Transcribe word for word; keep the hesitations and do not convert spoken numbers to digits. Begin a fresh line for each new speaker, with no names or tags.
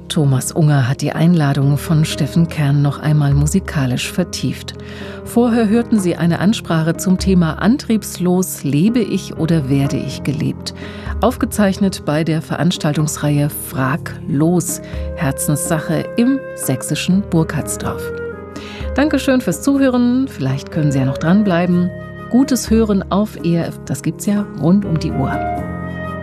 Thomas Unger hat die Einladung von Steffen Kern noch einmal musikalisch vertieft. Vorher hörten Sie eine Ansprache zum Thema Antriebslos, lebe ich oder werde ich gelebt? Aufgezeichnet bei der Veranstaltungsreihe Frag los, Herzenssache im sächsischen Burkhardsdorf. Dankeschön fürs Zuhören, vielleicht können Sie ja noch dranbleiben. Gutes Hören auf E R F, das gibt's ja rund um die Uhr.